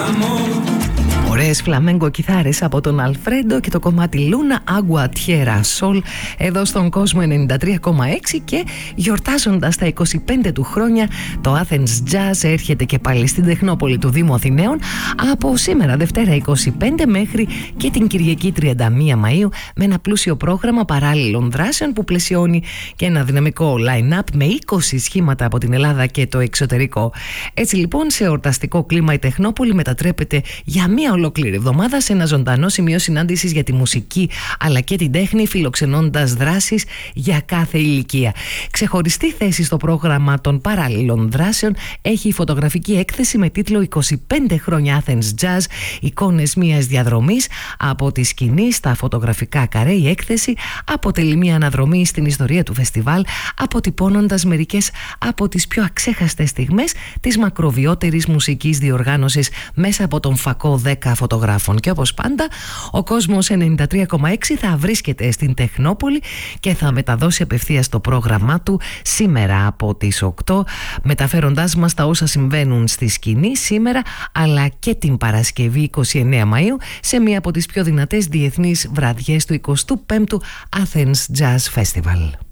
Ωραίες φλαμέγκο κιθάρες από τον Αλφρέντο και το κομμάτι Λούνα Άγουα Τιέρα Σολ εδώ στον κόσμο 93,6. Και γιορτάζοντας τα 25 του χρόνια, το Athens Jazz έρχεται και πάλι στην Τεχνόπολη του Δήμου Αθηναίων από σήμερα Δευτέρα 25 μέχρι και την Κυριακή 31 Μαΐου με ένα πλούσιο πρόγραμμα παράλληλων δράσεων που πλαισιώνει και ένα δυναμικό line-up με 20 σχήματα από την Ελλάδα και το εξωτερικό. Έτσι λοιπόν, σε εορταστικό κλίμα η Τεχνόπολη μετατρέπεται για μία ολόκληρη εβδομάδα σε ένα ζωντανό σημείο συνάντησης για τη μουσική αλλά και την τέχνη, φιλοξενώντας δράσεις για κάθε ηλικία. Ξεχωριστή θέση στο πρόγραμμα των παράλληλων δράσεων έχει η φωτογραφική έκθεση με τίτλο 25 χρόνια Athens Jazz, εικόνες μιας διαδρομής από τη σκηνή στα φωτογραφικά καρέ. Η έκθεση αποτελεί μια αναδρομή στην ιστορία του φεστιβάλ, αποτυπώνοντας μερικές από τις πιο αξέχαστες στιγμές της μακροβιότερης μουσικής διοργάνωσης μέσα από τον φακό 10 φωτογράφων. Και όπως πάντα, ο κόσμος 93,6 θα βρίσκεται στην Τεχνόπολη και θα μεταδώσει απευθείας το πρόγραμμά του σήμερα από τις 8, μεταφέροντάς μας τα όσα συμβαίνουν στη σκηνή σήμερα αλλά και την Παρασκευή 29 Μαΐου σε μία από τις πιο δυνατές διεθνείς βραδιές του 25ου Athens Jazz Festival.